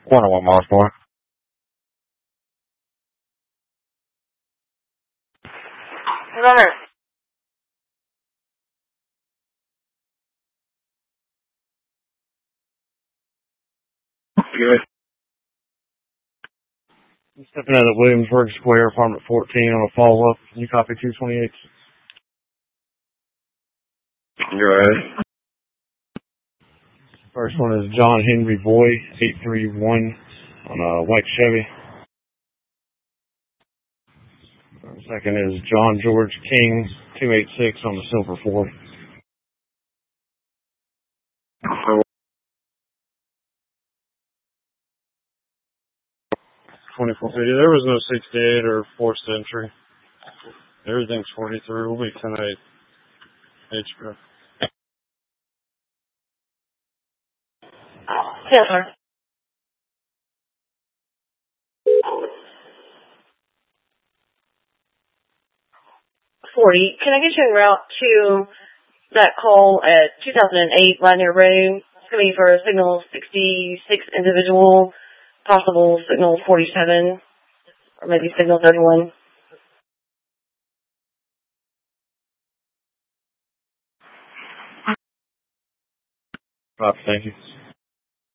101 miles per hour. Runner. Good. I'm stepping out of Williamsburg Square, apartment 14 on a follow-up. You copy 228? You're right. First one is John Henry Boy, 831 on a white Chevy. Second is John George King, 286 on the silver Ford. 2450. There was no 68 or forced entry. Everything's 43. We'll be 10-8. HP. Yes, sir. 40. Can I get you en route to that call at 2008 Lanier Road? It's going to be for signal 66 individual, possible signal 47, or maybe signal 31. Thank you.